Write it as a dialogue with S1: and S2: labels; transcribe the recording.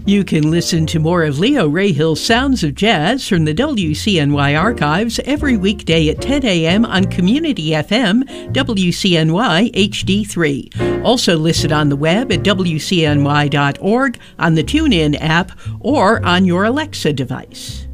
S1: You can listen to more of Leo Rahill's Sounds of Jazz from the WCNY archives every weekday at 10 a.m. on Community FM, WCNY HD3. Also listen on the web at WCNY.org, on the TuneIn app, or on your Alexa device.